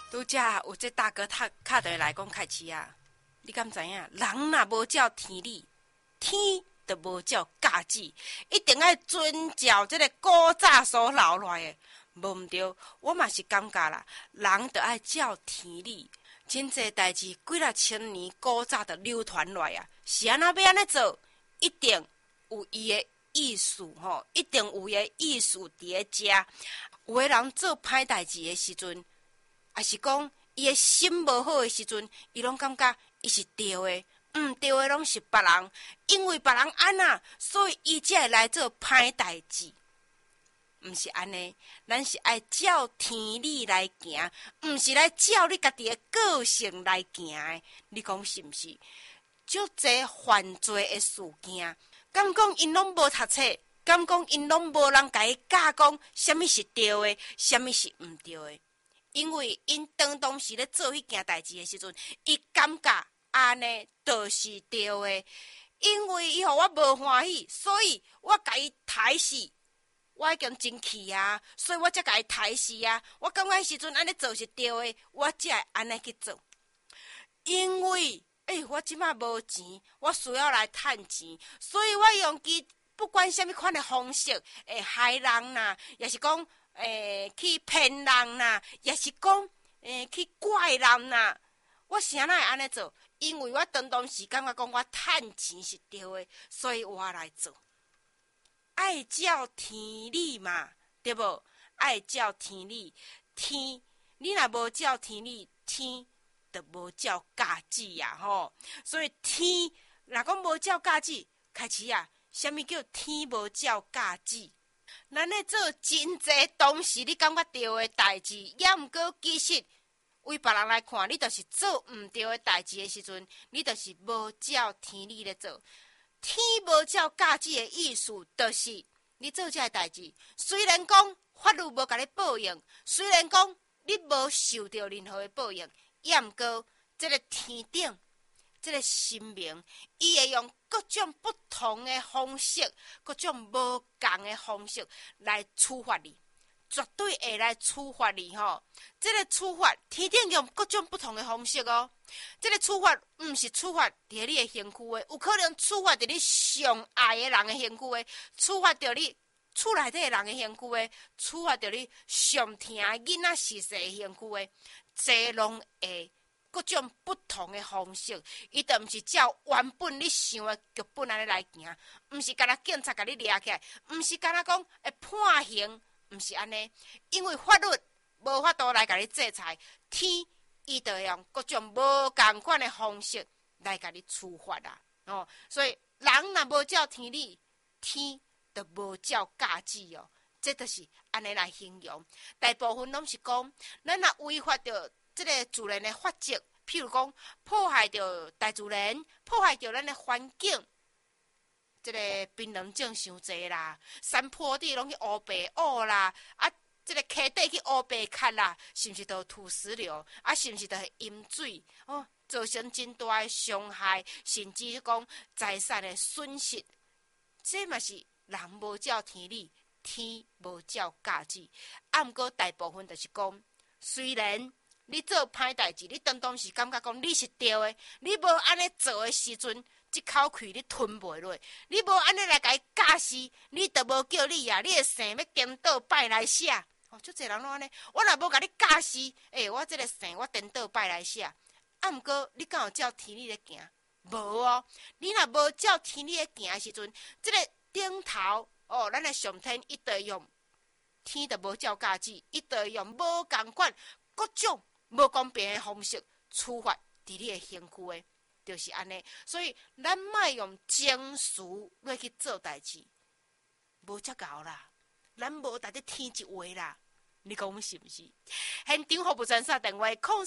拄则有这大哥敲电话来讲，开市啊，你敢知影？人若无照天理，天就无照价值，一定要遵照这个古早所留落来的。无毋对，我嘛是感觉啦，人就爱照天理。真济代志，几啊千年古早就流传落来啊，是安那要安尼做，一定有伊的意思吼，一定有伊的意思伫咧遮。有个人做歹代志的时阵，也是讲伊的心无好的时阵，伊拢感觉伊是对的，毋对的拢是别人，因为别人安那，所以伊才会来做歹代志。毋是安尼，咱是爱照天理来行，毋是来照你家己的个性来行的。你讲是毋是？足侪犯罪的事件，敢讲因拢无读册？敢讲因拢无人甲伊教讲，什么是对的，什么是毋对的？因为因当时咧做迄件代志的时阵，伊感觉安尼就是对的。因为伊互我无欢喜，所以我甲伊刣死。我已经真气啊，所以我才甲伊刣死啊！我感觉迄时阵安尼做是对的，我才会安尼去做。因为我即马无钱，我需要来趁钱，所以我用其不管什么款的方式，会害人啦，也是讲去骗人啦，也是讲去怪人啦。我啥哪会安尼做？因为我当时感觉讲我趁钱是对的，所以我来做。爱照天理嘛，对无？爱照天理，天你若无照天理，天就无照价值呀吼。所以天若讲无照价值，开始啊，什么叫天无照价值？咱咧做真侪当时你感觉对的代志，也毋过其实为别人来看，你就是做毋对的代志的时阵，你就是无照天理咧做。天无照价值的意思，就是你做这个代志，虽然讲法律无甲你报应，虽然讲你无受到任何的报应，也毋过这个天顶，这个神明，伊会用各种不同的方式，各种无共的方式来处罚你，绝对会来处罚你吼。这个处罚，天顶用各种不同的方式哦。这个处罚毋是处罚伫你的身躯的，有可能处罚伫你上爱的人的身躯的，处罚着你厝内底的人的身躯的，处罚着你上疼囡仔逝世的身躯的，这拢会各种不同的方式。伊就毋是照原本你想的剧本安尼来行，毋是干那警察甲你抓起来，毋是干那讲会判刑，毋是安尼，因为法律无法度来甲你制裁，天。伊就用各种无共款的方式来甲你处罚啦，所以人若无照天理，天就无照价值哦。这就是安尼来形容。大部分拢是讲，咱若违反着这个自然的法则，譬如讲破坏着大自然，破坏着咱的环境，这个槟榔种伤济啦，山坡地拢去乌白乌啦，这个溪底去乌白壳啦，是毋是都土石流？是毋是都会淹水？造成真大的伤害，甚至讲财产的损失。这嘛是人无照天理，天无照价值。毋过大部分就是讲，虽然你做歹代志，你当时感觉讲你是对的，你无安尼做的时阵，这口气你吞袂落，你无安尼来甲伊教死，你都无叫你啊，你的姓要颠倒拜来写。足侪人拢安尼，我若无甲你教死，我这个姓我颠倒拜来写。毋过你敢有照天理咧行？无哦，你若无照天理咧行的时阵，这个顶头咱的上天伊就用天就无照价值，伊就用无共款各种无公平的方式处罚伫你的身躯的，就是安尼。所以咱莫用情绪来去做代志，无遮厚啦。咱无值得天一话啦，你讲是毋是？现场服务专线电话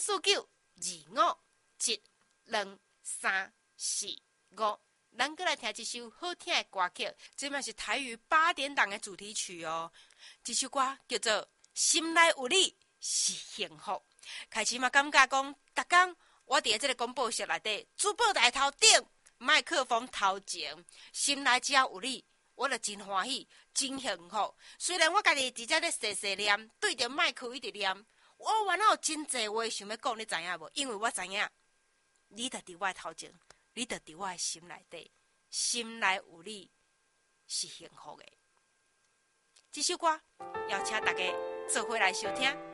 ：049-257-2345。咱过来听一首好听的歌曲，这嘛是台语8点档的主题曲哦。这首歌叫做《心内有你是幸福》。开始嘛，感觉讲，逐工我伫这个广播室内底，主播台头顶，麦克风头前，心内只要有你。我就真欢喜，真幸福。虽然我家己直接咧细细念，对着麦克一直念， 我原来有真济话想要讲，你知影无？因为我知影，你著伫我的头前，你著伫我的心内底，心内有你是幸福的。这首歌邀请大家做伙来收听。